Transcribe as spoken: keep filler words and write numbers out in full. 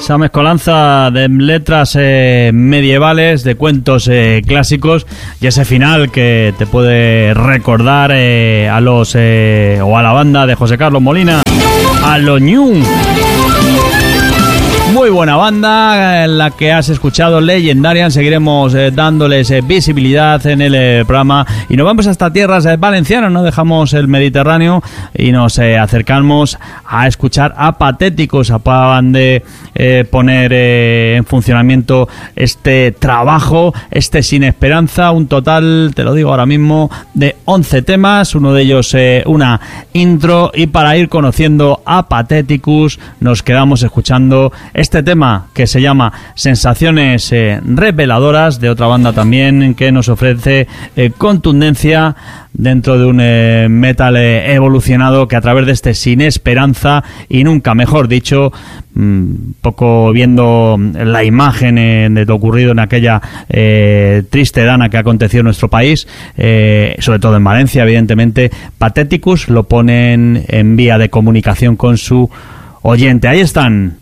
esa mezcolanza de letras eh, medievales, de cuentos eh, clásicos y ese final que te puede recordar eh, a los eh, o a la banda de José Carlos Molina, a los Ñu. Muy buena banda, en la que has escuchado, Legendarian. Seguiremos eh, dándoles eh, visibilidad en el eh, programa y nos vamos hasta tierras eh, valencianas, no dejamos el Mediterráneo y nos eh, acercamos a escuchar a Patéticos. Acaban de eh, poner eh, en funcionamiento este trabajo, este Sin Esperanza, un total, te lo digo ahora mismo, de once temas, uno de ellos eh, una intro, y para ir conociendo a Patéticos nos quedamos escuchando este tema que se llama Sensaciones eh, Reveladoras, de otra banda también que nos ofrece eh, contundencia dentro de un eh, metal eh, evolucionado, que a través de este Sin Esperanza, y nunca mejor dicho, un poco viendo la imagen eh, de lo ocurrido en aquella eh, triste dana que aconteció en nuestro país, eh, sobre todo en Valencia, evidentemente, Patéticos lo ponen en vía de comunicación con su oyente. Ahí están.